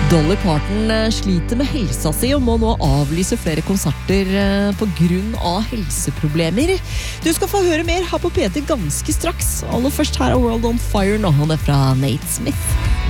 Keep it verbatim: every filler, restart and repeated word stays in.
Dolly Parton sliter med helsa si og må nå avlyse flere konserter på grunn av helseproblemer. Du skal få høre mer her på P T ganske straks. Aller først her er World on Fire nå, han er fra Nate Smith.